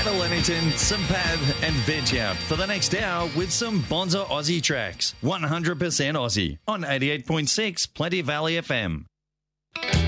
Adel Lennington, Simpad and Veg Out for the next hour with some Bonza Aussie tracks. 100% Aussie on 88.6 Plenty Valley FM.